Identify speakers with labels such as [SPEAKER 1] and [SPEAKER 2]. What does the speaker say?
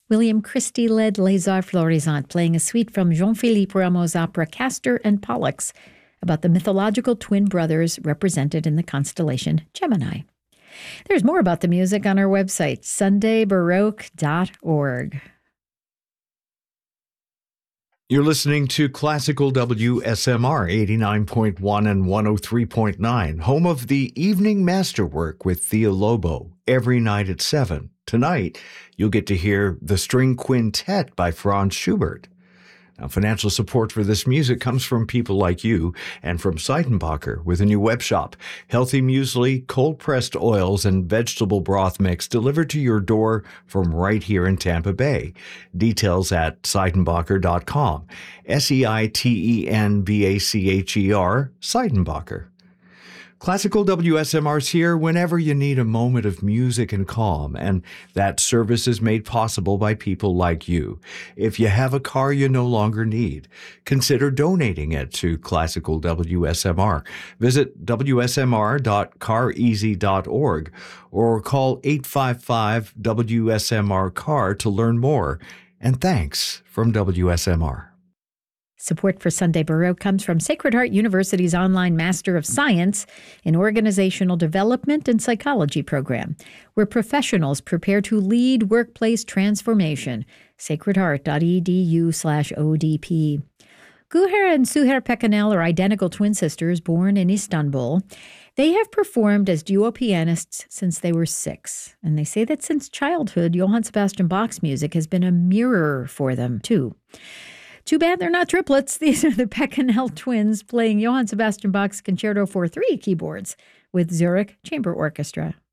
[SPEAKER 1] William Christie led Les Arts Florissants, playing a suite from Jean-Philippe Rameau's opera Castor and Pollux about the mythological twin brothers represented in the constellation Gemini. There's more about the music on our website, sundaybaroque.org.
[SPEAKER 2] You're listening to Classical WSMR 89.1 and 103.9, home of the Evening Masterwork with Thea Lobo, every night at 7. Tonight, you'll get to hear the String Quintet by Franz Schubert. Now, financial support for this music comes from people like you and from Seidenbacher with a new web shop. Healthy muesli, cold-pressed oils, and vegetable broth mix delivered to your door from right here in Tampa Bay. Details at Seidenbacher.com. Seidenbacher, Seidenbacher. Classical WSMR's here whenever you need a moment of music and calm, and that service is made possible by people like you. If you have a car you no longer need, consider donating it to Classical WSMR. Visit wsmr.careasy.org or call 855-WSMR-CAR to learn more. And thanks from WSMR.
[SPEAKER 1] Support for Sunday Baroque comes from Sacred Heart University's online Master of Science in Organizational Development and Psychology program, where professionals prepare to lead workplace transformation. sacredheart.edu/ODP. Guher and Suher Pekanel are identical twin sisters born in Istanbul. They have performed as duo pianists since they were 6, and they say that since childhood, Johann Sebastian Bach's music has been a mirror for them, too. Too bad they're not triplets. These are the Pekanel twins playing Johann Sebastian Bach's Concerto for 3 keyboards with Zurich Chamber Orchestra.